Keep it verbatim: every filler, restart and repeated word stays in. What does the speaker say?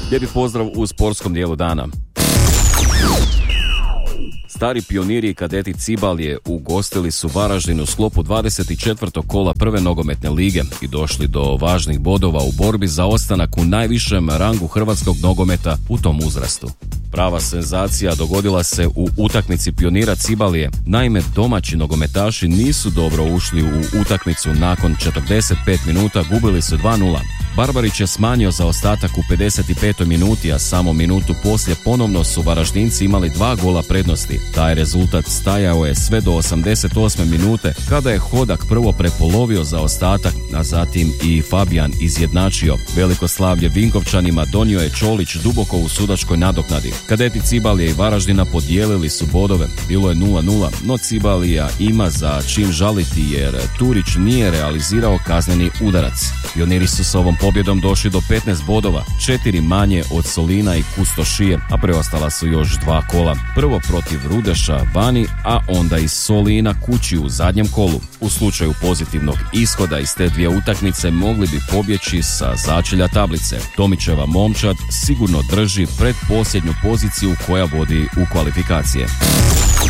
Lijepi pozdrav u sportskom dijelu dana. Stari pioniri i kadeti Cibalije ugostili su Varaždin u sklopu dvadeset četvrtog kola prve nogometne lige i došli do važnih bodova u borbi za ostanak u najvišem rangu hrvatskog nogometa u tom uzrastu. Prava senzacija dogodila se u utakmici pionira Cibalije. Naime, domaći nogometaši nisu dobro ušli u utakmicu. Nakon četrdeset pet minuta gubili su dva nula. Barbarić je smanjio zaostatak u pedeset petoj minuti, a samo minutu poslije ponovno su Varaždinci imali dva gola prednosti. Taj rezultat stajao je sve do osamdeset osme minute, kada je Hodak prvo prepolovio zaostatak, a zatim i Fabijan izjednačio. Veliko slavlje Vinkovčanima donio je Čolić duboko u sudačkoj nadoknadi. Kadeti Cibalije i Varaždina podijelili su bodove. Bilo je nula nula, no Cibalija ima za čim žaliti jer Turić nije realizirao kazneni udarac. Pioniri su s ovom pobjedom došli do petnaest bodova, četiri manje od Solina i Kustošije, a preostala su još dva kola. Prvo protiv Rudeša vani, a onda iz Solina kući u zadnjem kolu. U slučaju pozitivnog ishoda iz te dvije utakmice mogli bi pobjeći sa začelja tablice. Tomićeva momčad sigurno drži predposljednju poziciju koja vodi u kvalifikacije.